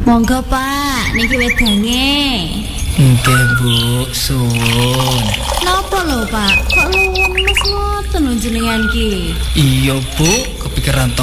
Monggo Pak, niki wedange. Nggih Bu, suwun. Napa lho Pak? Kok lemes ngoten lho jenengan ki? Iya Bu, kepikiran